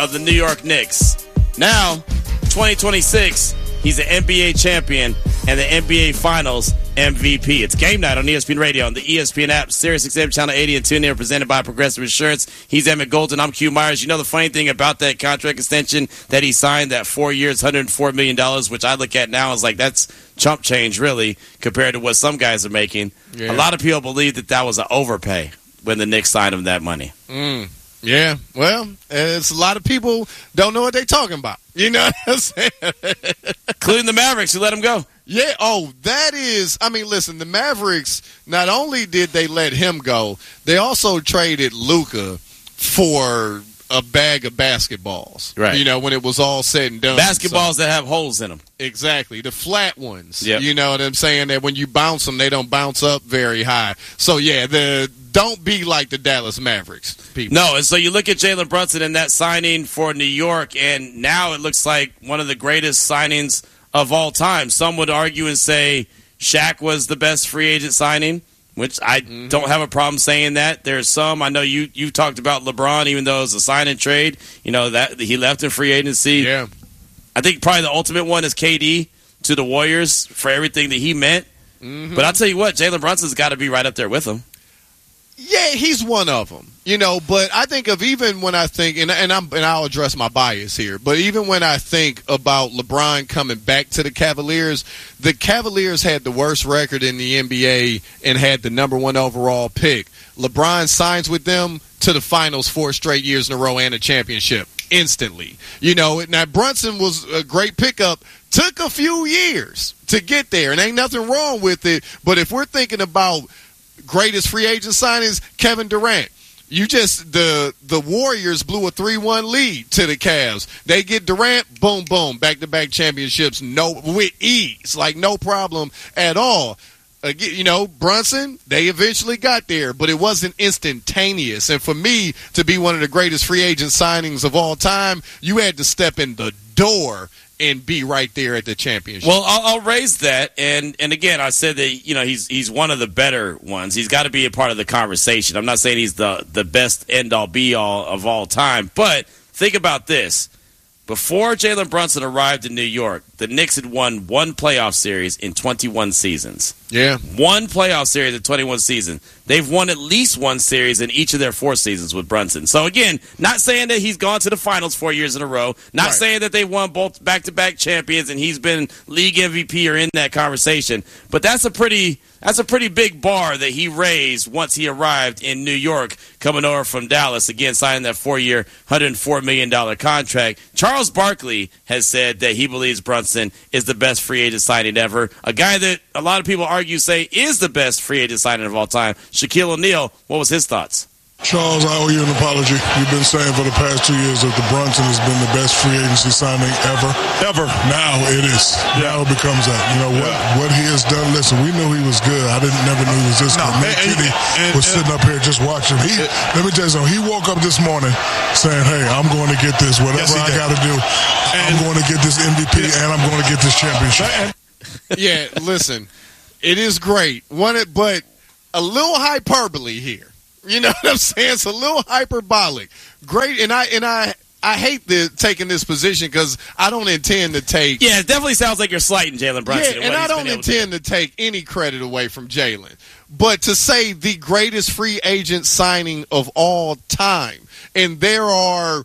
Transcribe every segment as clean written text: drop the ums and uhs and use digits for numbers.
of the New York Knicks. Now, 2026, he's an NBA champion and the NBA Finals MVP. It's game night on ESPN Radio, on the ESPN app, SiriusXM Channel 80, and TuneIn, presented by Progressive Insurance. He's Emmett Golden. I'm Q Myers. You know the funny thing about that contract extension that he signed, that 4 years, $104 million, which I look at now as like that's chump change, really, compared to what some guys are making. Yeah. A lot of people believe that that was an overpay when the Knicks signed him that money. Yeah, well, it's a lot of people don't know what they're talking about. You know what I'm saying? Including the Mavericks, who let him go. Yeah, that is, I mean, listen, the Mavericks, not only did they let him go, they also traded Luka for a bag of basketballs. Right. You know, when it was all said and done. Basketballs that have holes in them. Exactly. The flat ones. Yep. You know what I'm saying? That when you bounce them, they don't bounce up very high. So, yeah, don't be like the Dallas Mavericks people. No, and so you look at Jalen Brunson and that signing for New York, and now it looks like one of the greatest signings of all time. Some would argue and say Shaq was the best free agent signing, which I don't have a problem saying that. There's some, I know you talked about LeBron, even though it was a sign and trade, you know, that he left in free agency. Yeah. I think probably the ultimate one is KD to the Warriors for everything that he meant. But I'll tell you what, Jalen Brunson's got to be right up there with him. Yeah, he's one of them, you know, but I think of even when I think, and I'll address my bias here, but even when I think about LeBron coming back to the Cavaliers had the worst record in the NBA and had the number 1 overall pick. LeBron signs with them to the finals 4 straight years in a row and a championship instantly. You know, now Brunson was a great pickup, took a few years to get there, and ain't nothing wrong with it, but if we're thinking about greatest free agent signings, Kevin Durant. The Warriors blew a 3-1 lead to the Cavs. They get Durant, boom, boom, back-to-back championships, with ease, like no problem at all. You know, Brunson, they eventually got there, but it wasn't instantaneous. And for me to be one of the greatest free agent signings of all time, you had to step in the door and be right there at the championship. Well, I'll raise that, and again, I said that, you know, he's one of the better ones. He's got to be a part of the conversation. I'm not saying he's the best end-all, be-all of all time, but think about this. Before Jalen Brunson arrived in New York, the Knicks had won 1 playoff series in 21 seasons. Yeah. 1 playoff series in 21 seasons. They've won at least 1 series in each of their 4 seasons with Brunson. So, again, not saying that he's gone to the finals 4 years in a row. Not saying that they won both back-to-back champions and he's been league MVP or in that conversation. But that's a pretty big bar that he raised once he arrived in New York, coming over from Dallas, again, signing that 4-year, $104 million contract. Charles Barkley has said that he believes Brunson is the best free agent signing ever. A guy that a lot of people say is the best free agent signing of all time, Shaquille O'Neal. What was his thoughts? Charles, I owe you an apology. You've been saying for the past 2 years that the Brunson has been the best free agency signing ever. Now it is. Now it becomes that. You know, what he has done. Listen, we knew he was good. I never knew he was this good. Nate Kitty was sitting up here just watching. Let me tell you something. He woke up this morning saying, hey, I'm going to get this. Whatever I got to do, I'm going to get this MVP and I'm going to get this championship. Yeah, listen, it is great. But a little hyperbole here. You know what I'm saying? It's a little hyperbolic. Great, and I hate taking this position because I don't intend to take. Yeah, it definitely sounds like you're slighting Jalen Brunson. Yeah, and I don't intend to take any credit away from Jalen. But to say the greatest free agent signing of all time, and there are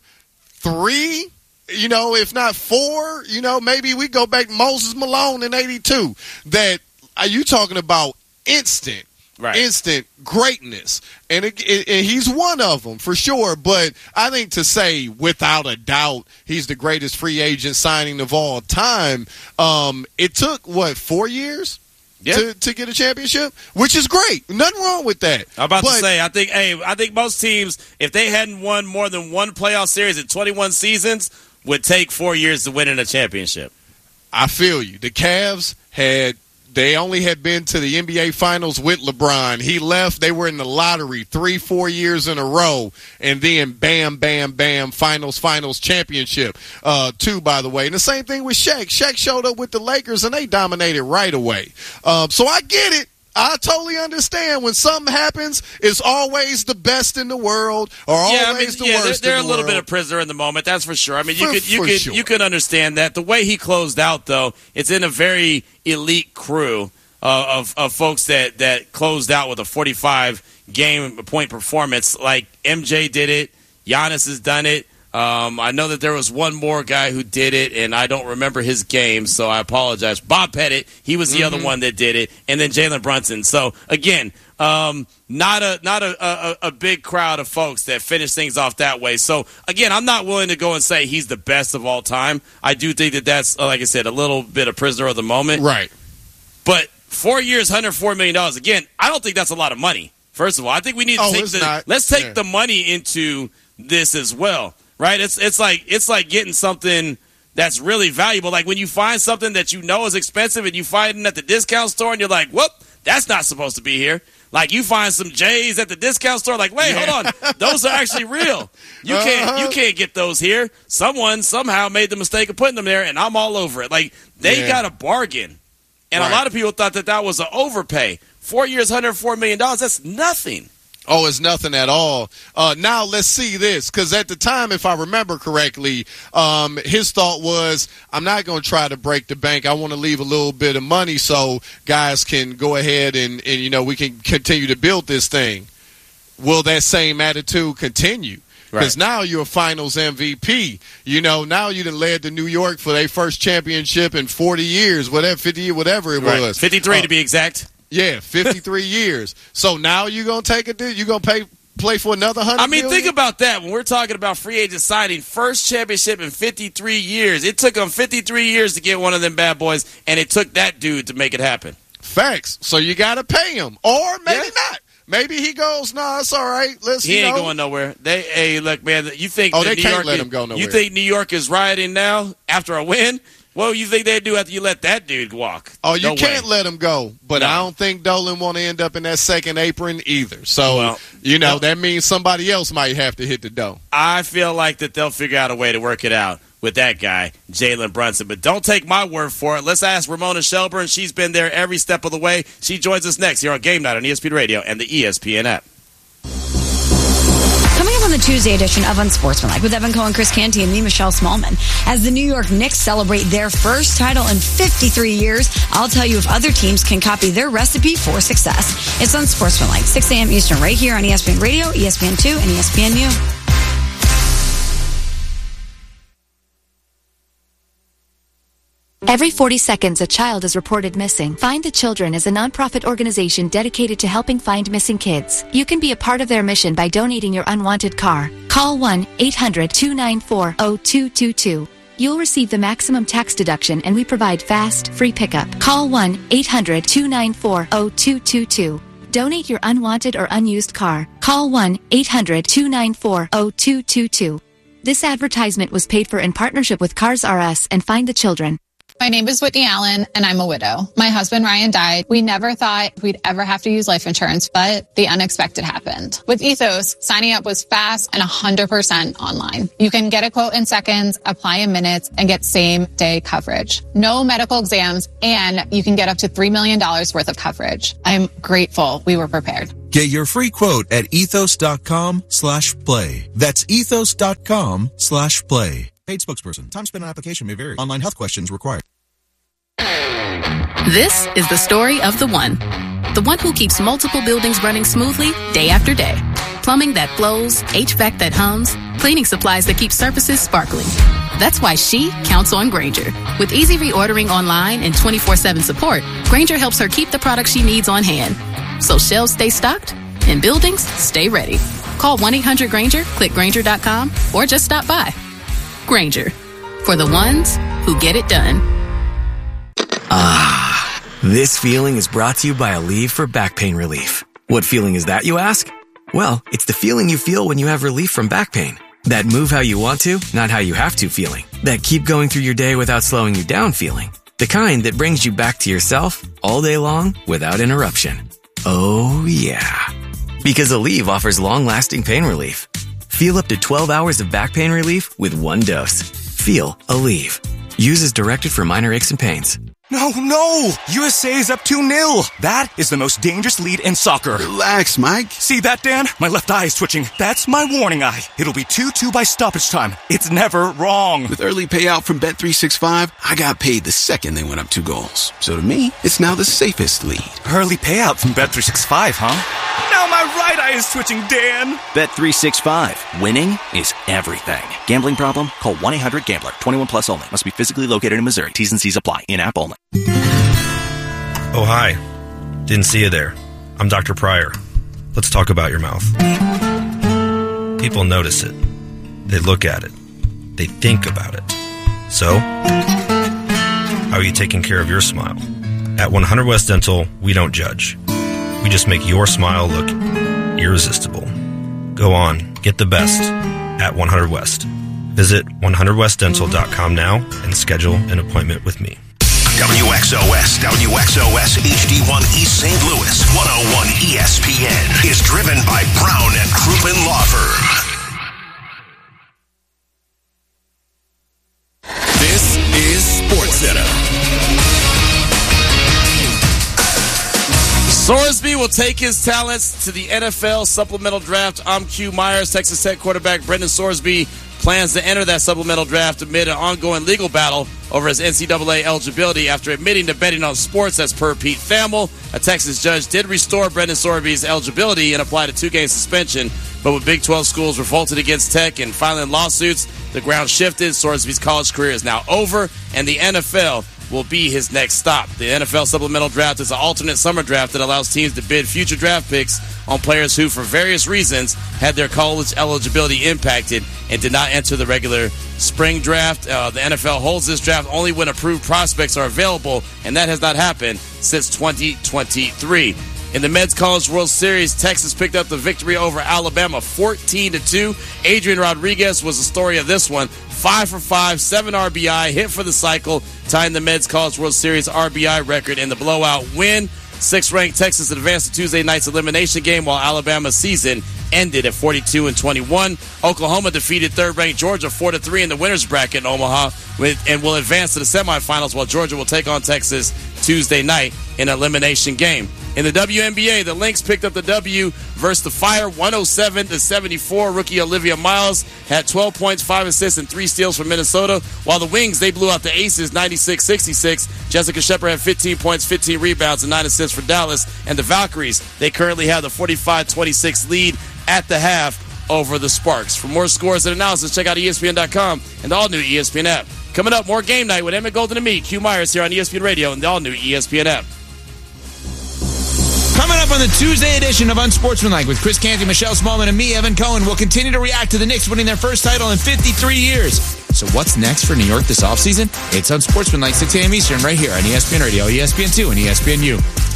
3, you know, if not 4, you know, maybe we go back Moses Malone in '82. That are you talking about instant? Right. Instant greatness. And he's one of them for sure. But I think to say without a doubt he's the greatest free agent signing of all time, it took, 4 years to get a championship, which is great. Nothing wrong with that. I'm about to say, I think most teams, if they hadn't won more than 1 playoff series in 21 seasons, would take 4 years to win in a championship. I feel you. The Cavs they only had been to the NBA Finals with LeBron. He left. They were in the lottery 3-4 years in a row. And then bam, bam, bam, finals, championship. 2, by the way. And the same thing with Shaq. Shaq showed up with the Lakers, and they dominated right away. So I get it. I totally understand when something happens, it's always the best in the world or always the worst. They're in the a little world. bit of prisoner in the moment. That's for sure. I mean, Sure. you could understand that. The way he closed out, though, it's in a very elite crew of folks that closed out with a 45 game point performance. Like MJ did it, Giannis has done it. I know that there was one more guy who did it, and I don't remember his game, so I apologize. Bob Pettit, he was the other one that did it, and then Jalen Brunson. So, again, not a big crowd of folks that finish things off that way. So, again, I'm not willing to go and say he's the best of all time. I do think that that's, like I said, a little bit of prisoner of the moment. Right. But 4 years, $104 million, again, I don't think that's a lot of money. First of all, I think we need to take the money into this as well. Right, it's like getting something that's really valuable. Like when you find something that you know is expensive and you find it at the discount store and you're like, whoop, that's not supposed to be here. Like you find some J's at the discount store, like, wait, hold on, those are actually real. You can't get those here. Someone somehow made the mistake of putting them there, and I'm all over it. Like they got a bargain, and a lot of people thought that was an overpay. 4 years, $104 million. That's nothing. Oh, it's nothing at all. Now let's see this, because at the time, if I remember correctly, his thought was, I'm not going to try to break the bank. I want to leave a little bit of money so guys can go ahead and we can continue to build this thing. Will that same attitude continue? Because now you're a finals MVP. Now you done led to New York for their first championship in 40 years, 50, whatever it was. 53 to be exact. Yeah, 53 years. So now you're going to take it, you're going to play for another $100 million? Think about that. When we're talking about free agent signing, first championship in 53 years. It took them 53 years to get one of them bad boys, and it took that dude to make it happen. Facts. So you got to pay him. Or maybe not. Maybe he goes, no, it's all right. He ain't going nowhere. Hey, look, man, you think they can't let him go nowhere. You think New York is rioting now after a win? What do you think they do after you let that dude walk? Oh, you can't let him go. But I don't think Dolan want to end up in that second apron either. So, that means somebody else might have to hit the dough. I feel like that they'll figure out a way to work it out with that guy, Jalen Brunson. But don't take my word for it. Let's ask Ramona Shelburne. She's been there every step of the way. She joins us next here on Game Night on ESPN Radio and the ESPN app. Coming up on the Tuesday edition of Unsportsmanlike with Evan Cohen, Chris Canty, and me, Michelle Smallman. As the New York Knicks celebrate their first title in 53 years, I'll tell you if other teams can copy their recipe for success. It's Unsportsmanlike, 6 a.m. Eastern, right here on ESPN Radio, ESPN2, and ESPNU. Every 40 seconds, a child is reported missing. Find the Children is a nonprofit organization dedicated to helping find missing kids. You can be a part of their mission by donating your unwanted car. Call 1-800-294-0222. You'll receive the maximum tax deduction, and we provide fast, free pickup. Call 1-800-294-0222. Donate your unwanted or unused car. Call 1-800-294-0222. This advertisement was paid for in partnership with Cars R Us and Find the Children. My name is Whitney Allen, and I'm a widow. My husband, Ryan, died. We never thought we'd ever have to use life insurance, but the unexpected happened. With Ethos, signing up was fast and 100% online. You can get a quote in seconds, apply in minutes, and get same-day coverage. No medical exams, and you can get up to $3 million worth of coverage. I'm grateful we were prepared. Get your free quote at ethos.com/play. That's ethos.com/play. Paid spokesperson. Time spent on application may vary. Online health questions required. This is the story of the one who keeps multiple buildings running smoothly day after day. Plumbing that flows, HVAC that hums, cleaning supplies that keep surfaces sparkling. That's why she counts on Grainger. With easy reordering online and 24/7 support, Grainger helps her keep the products she needs on hand. So shelves stay stocked and buildings stay ready. Call 1-800-GRAINGER, click Grainger.com, or just stop by. Grainger, for the ones who get it done. This feeling is brought to you by Aleve for back pain relief. What feeling is that, you ask? Well, it's the feeling you feel when you have relief from back pain. That move how you want to, not how you have to feeling. That keep going through your day without slowing you down feeling. The kind that brings you back to yourself all day long without interruption. Oh yeah. Because Aleve offers long-lasting pain relief. Feel up to 12 hours of back pain relief with one dose. Feel Aleve. Use as directed for minor aches and pains. No! USA is up 2-0. That is the most dangerous lead in soccer. Relax, Mike. See that, Dan? My left eye is twitching. That's my warning eye. It'll be 2-2 by stoppage time. It's never wrong. With early payout from Bet365, I got paid the second they went up 2 goals. So to me, it's now the safest lead. Early payout from Bet365, huh? Now my right eye is twitching, Dan. Bet365. Winning is everything. Gambling problem? Call 1-800-GAMBLER. 21 plus only. Must be physically located in Missouri. T's and C's apply. In-app only. Oh, hi. Didn't see you there. I'm Dr. Pryor. Let's talk about your mouth. People notice it. They look at it. They think about it. So, how are you taking care of your smile? At 100 West Dental, we don't judge. We just make your smile look irresistible. Go on, get the best at 100 West. Visit 100westdental.com now and schedule an appointment with me. WXOS HD1 East St. Louis 101 ESPN is driven by Brown and Crouppen Law Firm. This is SportsCenter. Sorsby will take his talents to the NFL supplemental draft. I'm Q Myers. Texas Tech quarterback Brendan Sorsby plans to enter that supplemental draft amid an ongoing legal battle over his NCAA eligibility after admitting to betting on sports. As per Pete Thamel, a Texas judge did restore Brendan Sorsby's eligibility and applied a 2-game suspension, but with Big 12 schools revolted against Tech and filing lawsuits, the ground shifted. Sorsby's college career is now over, and the NFL will be his next stop. The NFL supplemental draft is an alternate summer draft that allows teams to bid future draft picks on players who, for various reasons, had their college eligibility impacted and did not enter the regular spring draft. The NFL holds this draft only when approved prospects are available, and that has not happened since 2023. In the Men's College World Series, Texas picked up the victory over Alabama 14-2. Adrian Rodriguez was the story of this one. 5 for 5, 7 RBI, hit for the cycle, tying the Men's College World Series RBI record in the blowout win. 6th-ranked Texas advanced to Tuesday night's elimination game, while Alabama's season ended at 42-21. Oklahoma defeated 3rd-ranked Georgia 4-3 in the winners bracket in Omaha and will advance to the semifinals, while Georgia will take on Texas Tuesday night in an elimination game. In the WNBA, the Lynx picked up the W versus the Fire 107-74. Rookie Olivia Miles had 12 points, 5 assists, and 3 steals for Minnesota, while the Wings, they blew out the Aces 96-66. Jessica Shepard had 15 points, 15 rebounds, and 9 assists for Dallas. And the Valkyries, they currently have the 45-26 lead at the half over the Sparks. For more scores and analysis, check out ESPN.com and the all-new ESPN app. Coming up, more Game Night with Emmett Golden and me, Q Myers, here on ESPN Radio and the all-new ESPN app. Coming up on the Tuesday edition of Unsportsmanlike with Chris Canty, Michelle Smallman, and me, Evan Cohen, we'll continue to react to the Knicks winning their first title in 53 years. So what's next for New York this offseason? It's Unsportsmanlike, 6 a.m. Eastern, right here on ESPN Radio, ESPN2, and ESPNU.